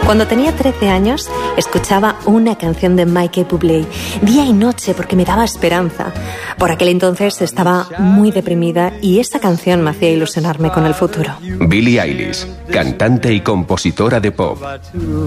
Cuando tenía 13 años, escuchaba una canción de Michael Bublé día y noche porque me daba esperanza. Por aquel entonces estaba muy deprimida y esta canción me hacía ilusionarme con el futuro. Billie Eilish, cantante y compositora de pop.